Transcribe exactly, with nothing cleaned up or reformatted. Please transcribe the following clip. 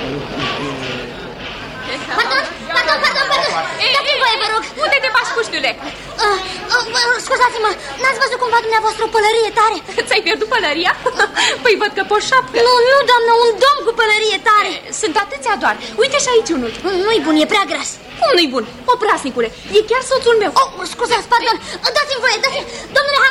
Pardon, pardon, pardon, pardon. Dați-mi voie, vă rog. Unde te bași, puștule? Uh, uh, scuzați-mă, n-ați văzut cumva dumneavoastră o pălărie tare? Ți-ai pierdut pălăria? Păi văd că pe o șapcă. Nu, nu, doamnă, un domn cu pălărie tare. Sunt atâția doar. Uite și aici unul. Nu-i bun, e prea gras. Cum nu-i bun? Oprasnicule, e chiar soțul meu. Oh, scuzați, pardon. Dați-mi voie, dați-mi. Domnule